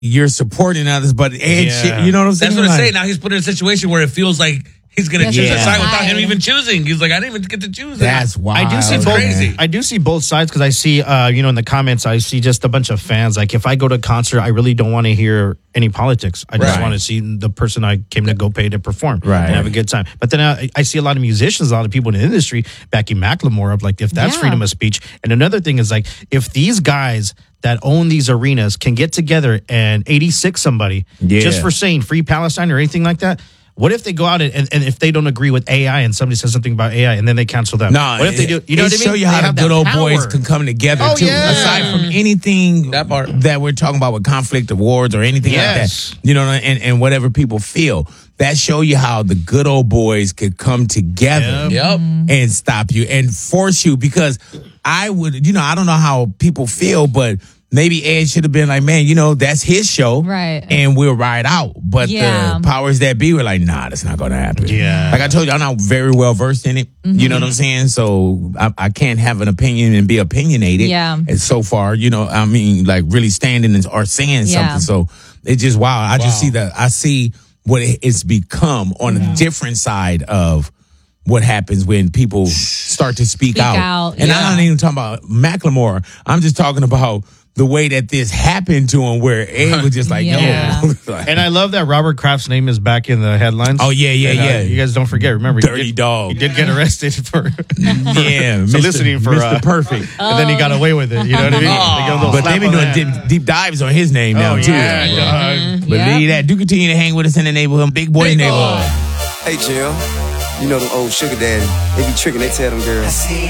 you're supporting others, but Ed, you know what I'm saying? That's what I'm saying. Now he's put in a situation where it feels like he's going to choose a side without him even choosing. He's like, I didn't even get to choose. That's wild. I do see both sides because I see, in the comments, I see just a bunch of fans. Like, if I go to a concert, I really don't want to hear any politics. I just want to see the person I came to go pay to perform and have a good time. But then I see a lot of musicians, a lot of people in the industry backing Macklemore up, like, if that's freedom of speech. And another thing is, like, if these guys that own these arenas can get together and 86 somebody just for saying free Palestine or anything like that, what if they go out and if they don't agree with AI and somebody says something about AI and then they cancel them? No, what if they do? You know what I mean? Show you how the good old boys can come together too. Yeah. Aside from anything that we're talking about with conflict awards or anything like that, and whatever people feel, that show you how the good old boys could come together and stop you and force you. Because I would, I don't know how people feel, but maybe Ed should have been like, man, that's his show. Right. And we'll ride out. But the powers that be were like, nah, that's not going to happen. Yeah. Like I told you, I'm not very well versed in it. Mm-hmm. You know what I'm saying? So I can't have an opinion and be opinionated. Yeah. And so far, like really standing or saying something. So it's just wild. I see what it's become on a different side of what happens when people start to speak out. And I'm not even talking about Macklemore. I'm just talking about the way that this happened to him, where Ed was just like, no. And I love that Robert Kraft's name is back in the headlines. Oh, yeah. You guys don't forget. Remember, Dirty Dog. He did get arrested for soliciting for Mr. Perfect. And then he got away with it. You know what I mean? But they've been doing deep dives on his name now, too. But leave that. Do continue to hang with us in the neighborhood, Big Boy neighborhood. Hey, Jim. You know them old sugar daddy. They be tricking, they tell them girls,